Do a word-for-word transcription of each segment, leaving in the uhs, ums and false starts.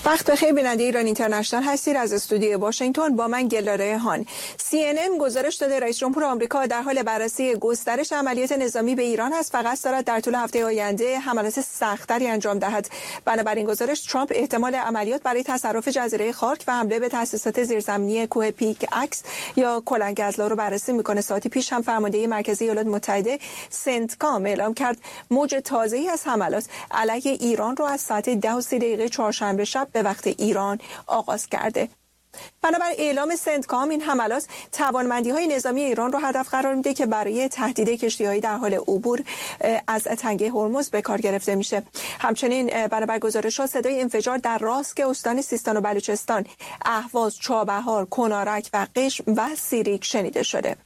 وقت بخیر بیننده ایران اینترنشنال هستید. از استودیوی واشنگتن با من گلاره هان. سی ان ان گزارش داده رئیس جمهور آمریکا در حال بررسی گسترش عملیات نظامی به ایران است و قصد دارد در طول هفته آینده حملات سخت‌تری انجام دهد. بنابراین گزارش ترامپ احتمال عملیات برای تصرف جزیره خارک و حمله به تأسیسات زیرزمینی کوه پیک اکس یا کلنگ ازلا رو بررسی میکنه. ساعتی پیش هم فرمانده مرکزی ایالات متحده سنتکام اعلام کرد موج تازه‌ای از حملات علیه ایران رو از ساعت ده و سی دقیقه چهارشنبه شب به وقت ایران آغاز کرده. بنابر اعلام سنتکام این حملات توانمندی‌های نظامی ایران را هدف قرار میده که برای تهدید کشتی‌های در حال عبور از تنگه هرمز به کار گرفته میشه. همچنین بنابر گزارش‌ها صدای انفجار در راسک استان سیستان و بلوچستان، اهواز، چابهار، کنارک و قشم و سیریک شنیده شده.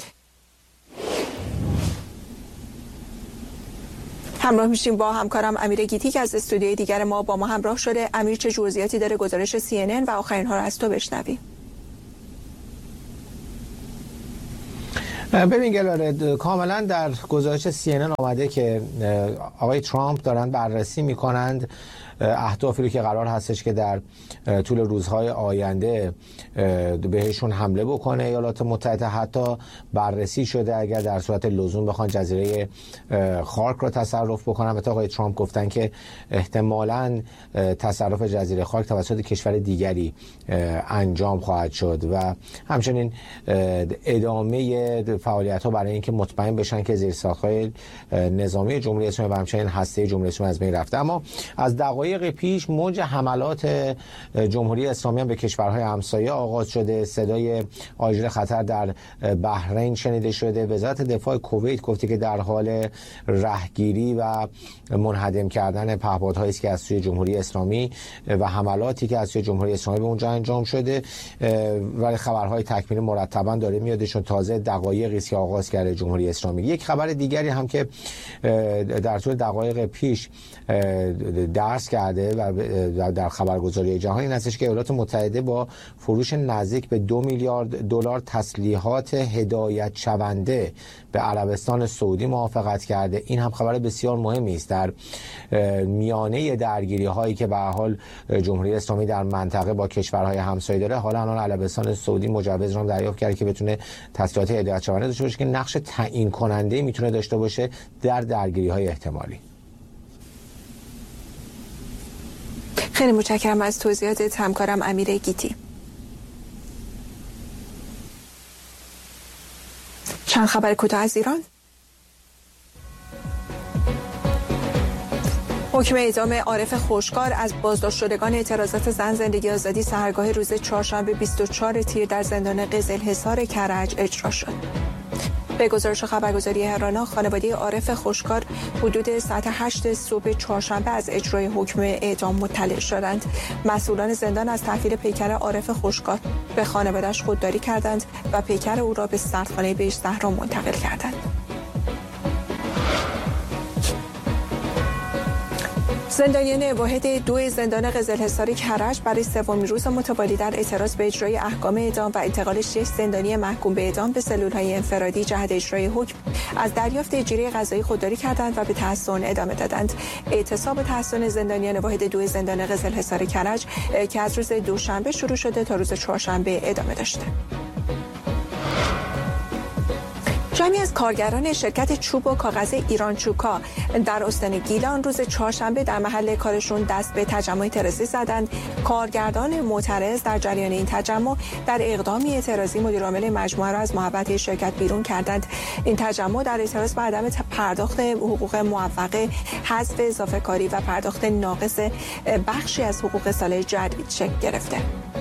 همراه میشیم با همکارم امیر گیتی که از استودیوی دیگر ما با ما همراه شده. امیر، چه جزئیاتی داره گزارش سی ان ان و آخرین ها رو از تو بشنویم؟ ببین گلاره، کاملا در گزارش سی ان ان آمده که آقای ترامپ دارن بررسی میکنند اهدافی رو که قرار هستش که در طول روزهای آینده بهشون حمله بکنه ایالات متحده. حتی بررسی شده اگر در صورت لزوم بخوان جزیره خارک رو تصرف بکنن. و تا آقای ترامپ گفتن که احتمالاً تصرف جزیره خارک توسط کشور دیگری انجام خواهد شد و همچنین ادامه فعالیت‌ها برای اینکه مطمئن بشن که زیرساخت‌های نظامی جمهوری اسلامی و همچنین هسته جمهوری اسلامی از بین رفته. اما از دقایق پیش موج حملات جمهوری اسلامی هم به کشورهای همسایه آغاز شده. صدای آژیر خطر در بحرین شنیده شده. وزارت دفاع کویت گفته که در حال رهگیری و منهدم کردن پهپادهایی است که از سوی جمهوری اسلامی و حملاتی که از سوی جمهوری اسلامی به اونجا انجام شده، ولی خبرهای تکمیلی مرتبا داره میادشون. تازه دقایقی است که آغاز کرده جمهوری اسلامی. یک خبر دیگری هم که در طول دقایق پیش درس کرده و در خبرگزاری جهانی این هستش که ایالات متحده با فروش نزدیک به دو میلیارد دلار تسلیحات هدایت شونده به عربستان سعودی موافقت کرده. این هم خبر بسیار مهمی است در میانه درگیری هایی که به هر حال جمهوری اسلامی در منطقه با کشورهای همسایه داره. حالا الان عربستان سعودی مجوز رو دریافت کرده که بتونه تسلیحات هدایت شونده داشته باشه که نقش تعیین کننده میتونه داشته باشه در درگیری های احتمالی. خیلی متشکرم از توضیحاتت همکارم امیر گیتی. چند خبر کوتاه از ایران. حکم اعدام عارف خوشکار از بازداشت شدگان اعتراضات زن زندگی آزادی سحرگاه روز چهارشنبه بیست و چهار تیر در زندان قزلحصار کرج اجرا شد. به گزارش خبرگزاری هرانا، خانواده عارف خوشکار حدود ساعت هشت صبح چهارشنبه از اجرای حکم اعدام مطلع شدند. مسئولان زندان از تحویل پیکر عارف خوشکار به خانواده‌اش خودداری کردند و پیکر او را به سردخانه بهشت زهرا منتقل کردند. زندانیان واحد دو زندان قزلحصار کرج برای سومین روز متوالی در اعتراض به اجرای احکام اعدام و انتقال شش زندانی محکوم به اعدام به سلول‌های انفرادی جهت اجرای حکم از دریافت اجاره غذایی خودداری کردند و به تحصن ادامه دادند. اعتصاب تحصن زندانیان واحد دو زندان قزلحصار کرج که از روز دوشنبه شروع شده تا روز چهارشنبه ادامه داشته. جمعی از کارگران شرکت چوب و کاغذ ایران چوکا در استان گیلان روز چهارشنبه در محل کارشون دست به تجمع اعتراضی زدند. کارگردان معترض در جریان این تجمع در اقدامی اعتراضی مدیرعامل مجموعه را از محوطه شرکت بیرون کردند. این تجمع در اعتراض به عدم پرداخت حقوق موفقه، حذف اضافه کاری و پرداخت ناقص بخشی از حقوق سال جدید شکل گرفته.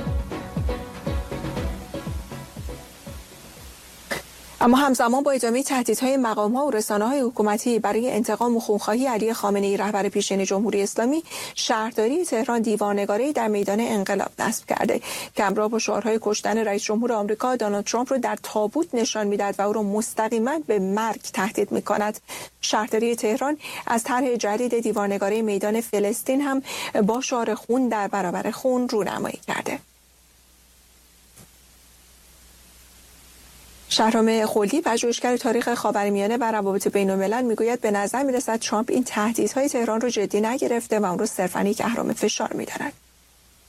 اما همزمان با ادامه تهدیدهای مقام‌ها و رسانه‌های حکومتی برای انتقام و خونخواهی علی خامنه‌ای رهبر پیشین جمهوری اسلامی، شهرداری تهران دیوارنگاری در میدان انقلاب نصب کرده که همراه با شعارهای کشتن رئیس جمهور آمریکا دونالد ترامپ رو در تابوت نشان می‌دهد و او را مستقیما به مرگ تهدید می‌کند. شهرداری تهران از طرح جدید دیوارنگاری میدان فلسطین هم با شعار خون در برابر خون رونمایی کرده. شهرام خلدی، پژوهشگر تاریخ خاورمیانه و روابط بین‌الملل، میگوید به نظر میرسد ترامپ این تهدیدهای تهران رو جدی نگرفته و اون رو صرفاً یک اهرام فشار می‌داند.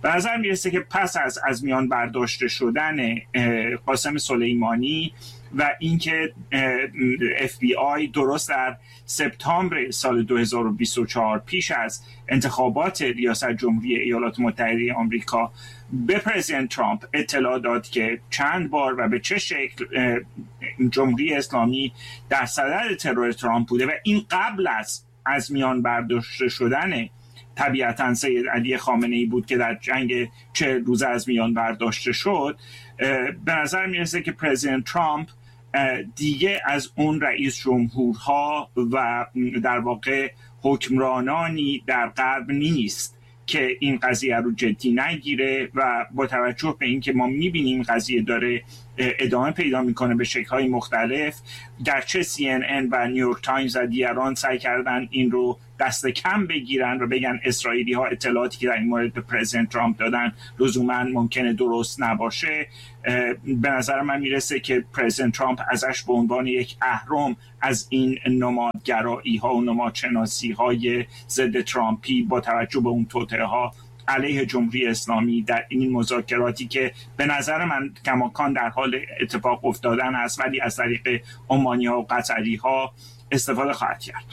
به نظر میرسه که پس از از میان برداشته شدن قاسم سلیمانی و اینکه اف بی آی درست در سپتامبر سال دو هزار و بیست و چهار پیش از انتخابات ریاست جمهوری ایالات متحده آمریکا به پرزیدنت ترامپ اطلاع داد که چند بار و به چه شکل جمهوری اسلامی در صدد ترور ترامپ بوده و این قبل از از میان برداشته شدن طبیعتاً سید علی خامنه‌ای بود که در جنگ چهل روزه از میان برداشته شد. به نظر میرسه که پرزیدنت ترامپ دیگه از اون رئیس جمهورها و در واقع حکمرانانی در غرب نیست که این قضیه رو جدی نگیره و با توجه به اینکه ما میبینیم قضیه داره ادامه پیدا میکنه به شکل‌های مختلف، گرچه سی ان ان و نیویورک تایمز و دیگران سعی کردن این رو دست کم بگیرن و بگن اسرائیلی ها اطلاعاتی که در این مورد به پرزیدنت ترامپ دادن لزوما ممکنه درست نباشه، به نظر من میرسه که پرزیدنت ترامپ ازش به عنوان یک اهرم از این نمادگرایی ها و نمادشناسی های ضد ترامپی با توجه به اون توطئه ها علیه جمهوری اسلامی در این مذاکراتی که به نظر من کماکان در حال اتفاق افتادن است ولی از طریق عمانی ها و قطری ها استفاده خواهد کرد.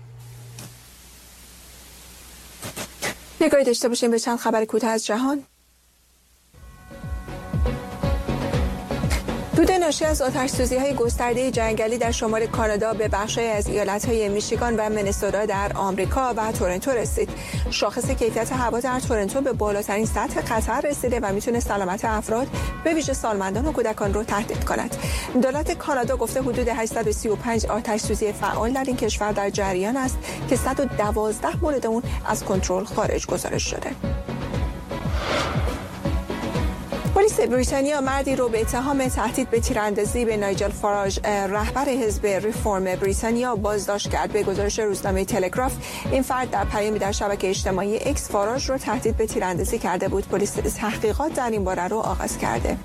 نگاهی داشته باشیم به چند خبر کوتاه از جهان. دود ناشی از آتش‌سوزی‌های گسترده جنگلی در شمال کانادا به بخش‌های از ایالت‌های میشیگان و منیسوتا در آمریکا و تورنتو رسید. شاخص کیفیت هوا در تورنتو به بالاترین سطح خطر رسیده و میتونه سلامت افراد به ویژه سالمندان و کودکان رو تهدید کند. دولت کانادا گفته حدود هشتصد و سی و پنج آتش‌سوزی فعال در این کشور در جریان است که صد و دوازده مورد اون از کنترل خارج گزارش شده. پلیس بریتانیا مردی رو به اتهام تهدید به تیراندازی به نایجل فاراژ رهبر حزب ریفرم بریتانیا بازداشت کرد. به گزارش روزنامه تلگراف این فرد در پیامی در شبکه اجتماعی اکس فاراژ رو تهدید به تیراندازی کرده بود. پلیس تحقیقات در این باره رو آغاز کرده.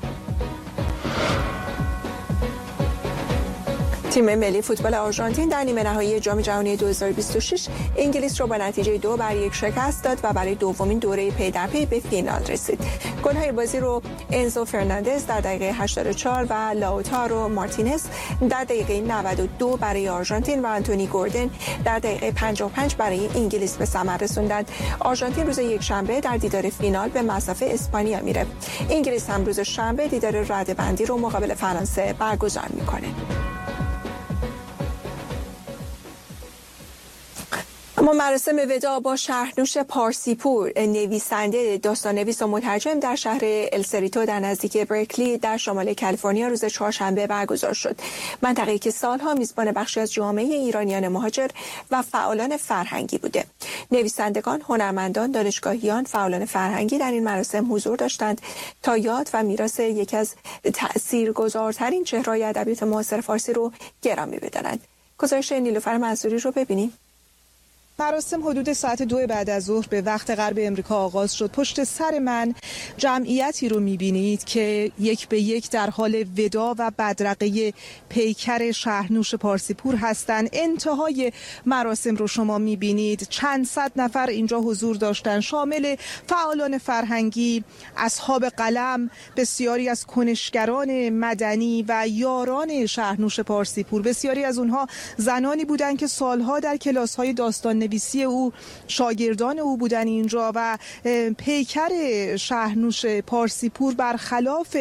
تیم ملی فوتبال آرژانتین در نیمه نهایی جام جهانی دو هزار و بیست و شش انگلیس را با نتیجه دو بر یک شکست داد و برای دومین دوره پی در پی به فینال رسید. گل‌های بازی رو انزو فرناندز در دقیقه هشتاد و چهار و لاوتارو مارتینز در دقیقه نود و دو برای آرژانتین و آنتونی گوردن در دقیقه پنجاه و پنج برای انگلیس به ثمر رسوندند. آرژانتین روز یکشنبه در دیدار فینال به مصاف اسپانیا میره. انگلیس هم روز شنبه دیدار رده‌بندی رو مقابل فرانسه برگزار میکنه. اما مراسم وداع با شهرنوش پارسیپور، نویسنده، داستان‌نویس و مترجم در شهر السریتو در نزدیکی برکلی در شمال کالیفرنیا روز چهارشنبه برگزار شد. منطقه‌ای که سالها میزبان بخشی از جامعه ایرانیان مهاجر و فعالان فرهنگی بوده. نویسندگان، هنرمندان، دانشگاهیان، فعالان فرهنگی در این مراسم حضور داشتند تا یاد و میراث یکی از تأثیرگذارترین چهره‌های ادبیات معاصر فارسی رو گرامی بدارند. گزارش نیلوفر منصوری رو ببینیم. مراسم حدود ساعت دو بعد از ظهر به وقت غرب امریکا آغاز شد. پشت سر من جمعیتی رو می‌بینید که یک به یک در حال وداع و بدرقه پیکر شهرنوش پارسیپور هستند. انتهای مراسم رو شما می‌بینید. چند صد نفر اینجا حضور داشتن، شامل فعالان فرهنگی، اصحاب قلم، بسیاری از کنشگران مدنی و یاران شهرنوش پارسیپور. بسیاری از اونها زنانی بودند که سالها در کلاس‌های داستان نویسی او شاگردان او بودن اینجا و پیکر شهرنوش پارسیپور برخلاف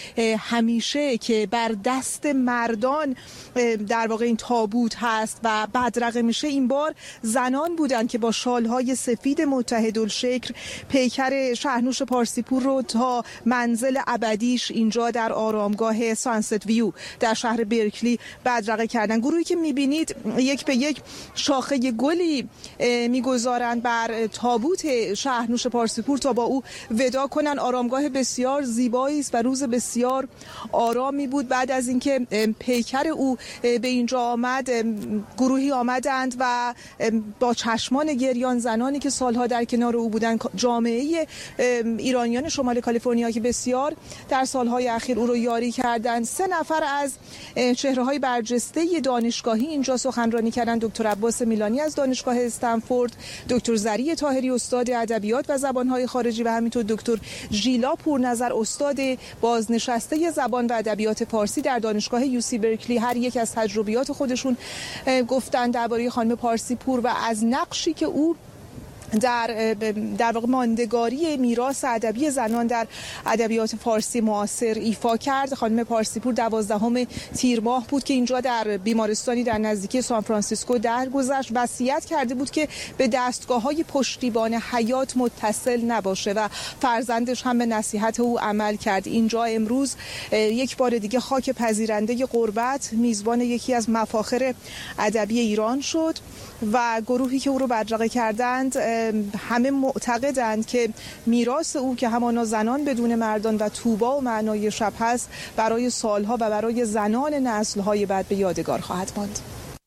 همیشه که بر دست مردان در واقع این تابوت هست و بدرقه میشه، این بار زنان بودن که با شالهای سفید متحدالشکل پیکر شهرنوش پارسیپور رو تا منزل ابدیش اینجا در آرامگاه سانست ویو در شهر برکلی بدرقه کردن. گروهی که میبینید یک به یک شاخه گلی میگذارند بر تابوت شهرنوش پارسیپور تا با او ودا کنن. آرامگاه بسیار زیبایی است و روز بسیار آرامی بود. بعد از اینکه پیکر او به اینجا آمد، گروهی آمدند و با چشمان گریان، زنانی که سالها در کنار او بودند، جامعه ایرانیان شمال کالیفرنیا که بسیار در سالهای اخیر او رو یاری کردند. سه نفر از چهره‌های برجسته دانشگاهی اینجا سخنرانی کردند. دکتر عباس میلانی از دانشگاه استنفورد، دکتر زری طاهری استاد ادبیات و زبان‌های خارجی و همینطور دکتر ژیلا پورنظر استاد بازنشسته زبان و ادبیات فارسی در دانشگاه یو سی برکلی هر یک از تجربیات خودشون گفتن درباره خانم پارسیپور و از نقشی که او در در واقع ماندگاری میراث ادبی زنان در ادبیات فارسی معاصر ایفا کرد. خانم پارسیپور دوازدهم تیر ماه بود که اینجا در بیمارستانی در نزدیکی سان فرانسیسکو درگذشت. وصیت کرده بود که به دستگاه‌های پشتیبان حیات متصل نباشه و فرزندش هم به نصیحت او عمل کرد. اینجا امروز یک بار دیگه خاک پذیرنده غربت میزبان یکی از مفاخر ادبی ایران شد و گروهی که او رو بدرقه کردند همه معتقدند که میراث او که همانا زنان بدون مردان و طوبا و معنای شب هست برای سالها و برای زنان نسل‌های بعد به یادگار خواهد ماند.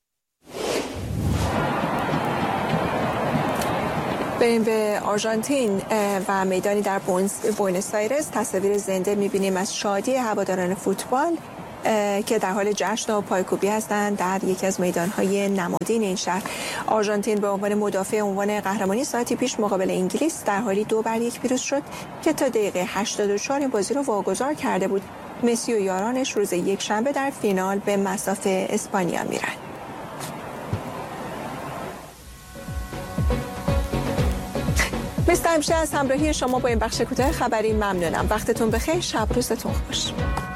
بریم به آرژانتین و میدانی در بوئنوس آیرس. تصاویر زنده می‌بینیم از شادی هواداران فوتبال که در حال جشن و پایکوبی هستند در یکی از میدان‌های نمادین این شهر. آرژانتین به عنوان مدافع عنوان قهرمانی ساعتی پیش مقابل انگلیس در حالی دو بر یک پیروز شد که تا دقیقه هشتاد و چهار این بازی رو واگذار کرده بود. مسی و یارانش روز یک شنبه در فینال به مصاف اسپانیا میرن. مثل همیشه از همراهی شما با این بخش کوتاه خبری ممنونم. وقتتون بخیر، شب روزتون خوش.